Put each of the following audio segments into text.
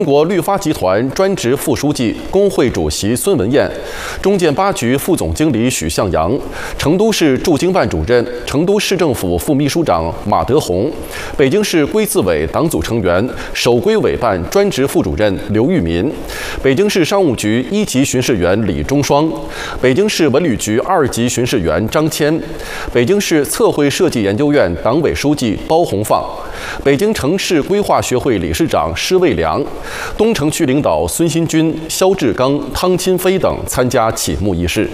中国绿发集团专职副书记、工会主席孙文彦，中建八局副总经理许向阳，成都市驻京办主任、成都市政府副秘书长马德宏，北京市规资委党组成员、守规委办专职副主任刘玉民，北京市商务局1级巡视员李中双，北京市文旅局2级巡视员张谦，北京市测绘设计研究院党委书记包红放，北京城市规划学会理事长施卫良，东城区领导孙新军、肖志刚、汤钦飞等参加启幕仪式。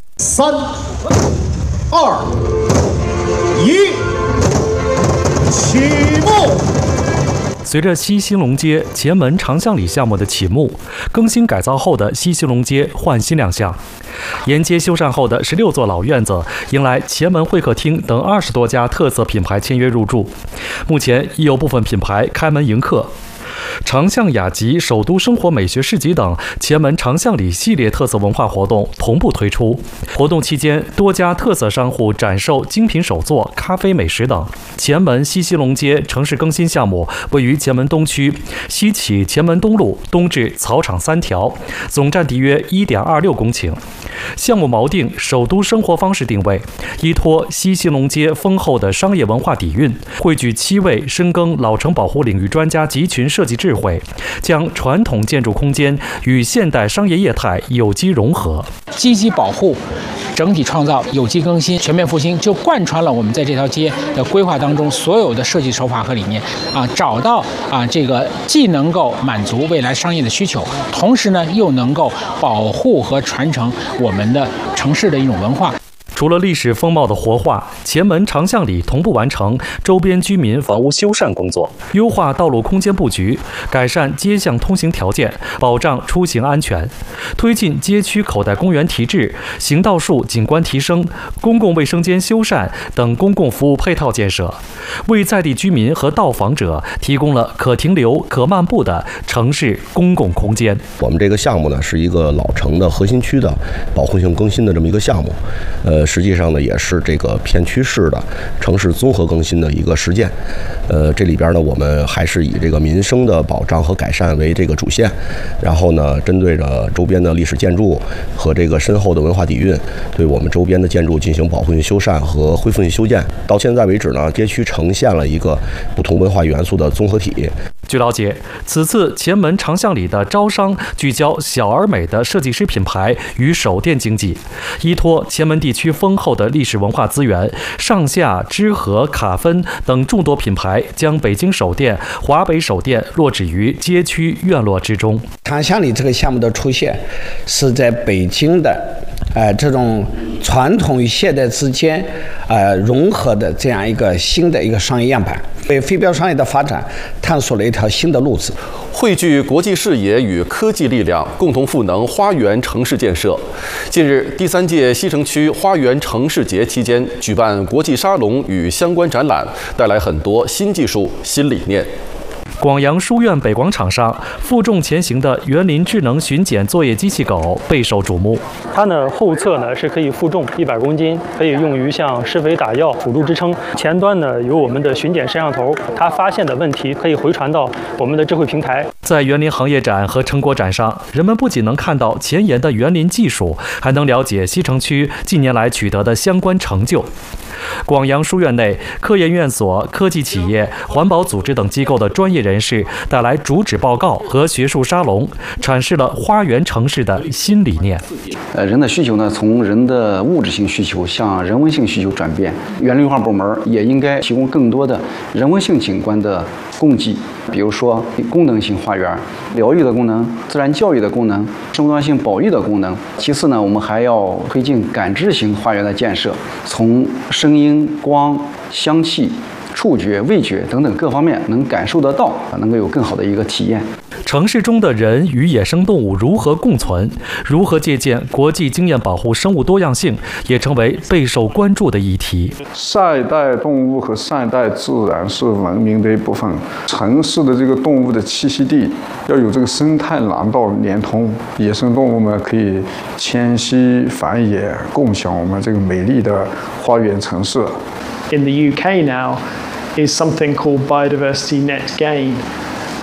3、2、1，启幕。 随着西兴隆街前门长巷里项目的启幕，更新改造后的西兴隆街焕新亮相。沿街修缮后的16座老院子迎来前门会客厅等20多家特色品牌签约入驻，目前已有部分品牌开门迎客。长巷雅集、首都生活美学市集等前门长巷里系列特色文化活动同步推出。活动期间，多家特色商户展售精品手作、咖啡美食等。前门西兴隆街城市更新项目位于前门东区，西起前门东路，东至草场3条，总占地约1.26公顷。项目锚定首都生活方式定位，依托西兴隆街丰厚的商业文化底蕴，汇聚7位深耕老城保护领域专家集群设计智慧，将传统建筑空间与现代商业业态有机融合， 积极保护、整体创造、有机更新、全面复兴，就贯穿了我们在这条街的规划当中所有的设计手法和理念找到这个既能够满足未来商业的需求，同时呢又能够保护和传承我们的城市的一种文化。 除了历史风貌的活化，前门长巷里同步完成周边居民房屋修缮工作，优化道路空间布局，改善街巷通行条件，保障出行安全，推进街区口袋公园提质、行道树景观提升、公共卫生间修缮等公共服务配套建设，为在地居民和到访者提供了可停留、可漫步的城市公共空间。 我们这个项目呢，是一个老城的核心区的保护性更新的这么一个项目，实际上呢，也是这个片区式的城市综合更新的一个实践。这里边呢，我们还是以这个民生的保障和改善为这个主线，然后呢，针对着周边的历史建筑和这个深厚的文化底蕴，对我们周边的建筑进行保护性修缮和恢复性修建。到现在为止呢，街区呈现了一个不同文化元素的综合体。 据了解，此次前门长巷里的招商聚焦小而美的设计师品牌与手电经济，依托前门地区丰厚的历史文化资源，上下、知和、卡芬等众多品牌将北京手电、华北手电落指于街区院落之中。 长巷里这个项目的出现，是在北京的这种传统与现代之间融合的这样一个新的一个商业样板，为非标商业的发展探索了一条新的路子。 汇聚国际视野与科技力量，共同赋能花园城市建设。近日，第3届西城区花园城市节期间举办国际沙龙与相关展览，带来很多新技术、新理念。 广阳书院北广场上，负重前行的园林智能巡检作业机器狗备受瞩目。 它呢后侧呢是可以负重100公斤，可以用于像施肥打药辅助支撑。前端呢有我们的巡检摄像头，它发现的问题可以回传到我们的智慧平台。 在园林行业展和成果展上，人们不仅能看到前沿的园林技术，还能了解西城区近年来取得的相关成就。广阳书院内，科研院所、科技企业、环保组织等机构的专业人士带来主旨报告和学术沙龙，阐释了花园城市的新理念。 人的需求呢，从人的物质性需求向人文性需求转变。园林绿化部门也应该提供更多的人文性景观的供给，比如说功能性花园、疗愈的功能、自然教育的功能、生物多样性保育的功能。其次呢，我们还要推进感知型花园的建设，从声音、光、香气、触觉、味觉等等各方面能感受得到，能够有更好的一个体验。 城市中的人与野生动物如何共存，如何借鉴国际经验保护生物多样性，也成为备受关注的议题。 上一代动物和上一代自然是文明的一部分，城市的这个动物的栖息地要有这个生态廊道连通，野生动物们可以迁徙繁衍，共享我们这个美丽的花园城市。 In the UK now is something called Biodiversity Net Gain.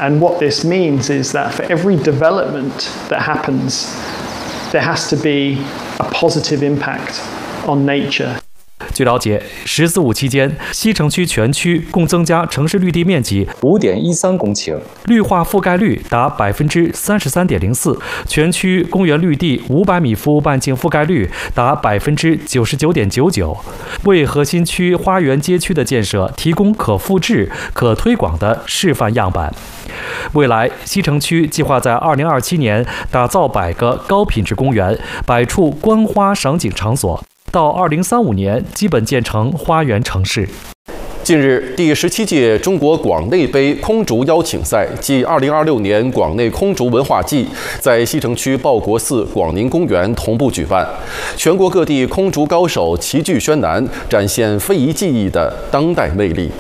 And what this means is that for every development that happens, there has to be a positive impact on nature. 据了解，“十四五”期间，西城区全区共增加城市绿地面积5.13公顷，绿化覆盖率达33.04%，全区公园绿地500米服务半径覆盖率达99.99%，为核心区花园街区的建设提供可复制、可推广的示范样板。未来，西城区计划在2027年打造100个高品质公园，100处观花赏景场所。到2035年，基本建成花园城市。 近日，第17届中国广内杯空竹邀请赛暨2026年广内空竹文化季在西城区报国寺广宁公园同步举办，全国各地空竹高手齐聚宣南，展现非遗技艺的当代魅力。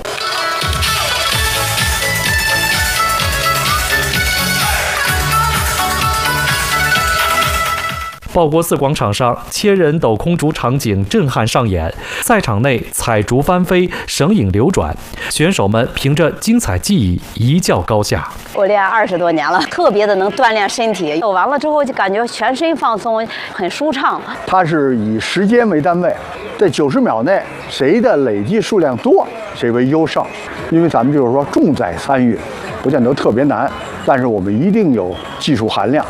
报国寺广场上，千人抖空竹场景震撼上演，赛场内彩竹翻飞，绳影流转，选手们凭着精彩技艺一较高下。 我练20多年了，特别的能锻炼身体，走完了之后就感觉全身放松，很舒畅。 它是以时间为单位，在90秒内谁的累计数量多，谁为优胜。因为咱们就是说重在参与，不见得特别难，但是我们一定有技术含量。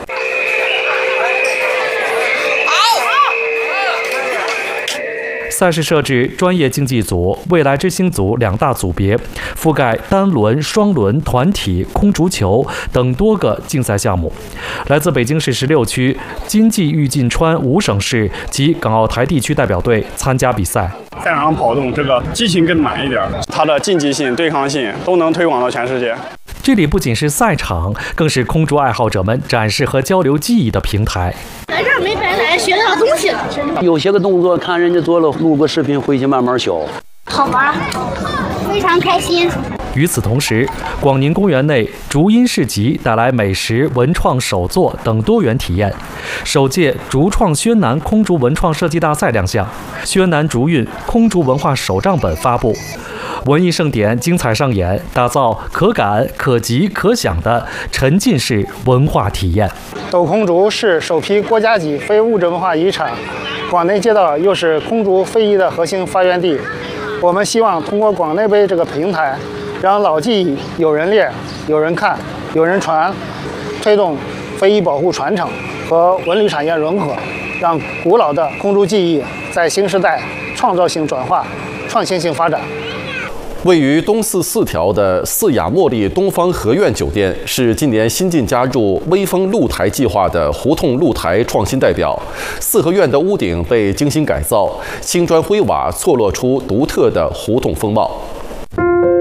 赛事设置专业竞技组、未来之星组2大组别，覆盖单轮、双轮、团体、空竹球等多个竞赛项目。来自北京市16区、津冀豫晋川5省市及港澳台地区代表队参加比赛。 赛场上跑动，这个激情更满一点，它的竞技性、对抗性都能推广到全世界。 这里不仅是赛场，更是空竹爱好者们展示和交流技艺的平台。 来这儿没白来，学到东西了。 有些个动作看人家做了，录个视频回去慢慢学。 好玩，非常开心。 与此同时，广宁公园内竹音市集带来美食、文创手作等多元体验。首届竹创宣南空竹文创设计大赛亮相，宣南竹韵空竹文化手账本发布。文艺盛典精彩上演，打造可感、可及、可想的沉浸式文化体验。 抖空竹是首批国家级非物质文化遗产，广内街道又是空竹非遗的核心发源地。我们希望通过广内杯这个平台，让老技艺有人练、有人看、有人传，推动非遗保护传承和文旅产业融合，让古老的空竹技艺在新时代创造性转化、创新性发展。 位于东四4条的四雅茉莉东方合苑酒店是今年新晋加入微风露台计划的胡同露台创新代表。四合院的屋顶被精心改造，青砖灰瓦错落出独特的胡同风貌。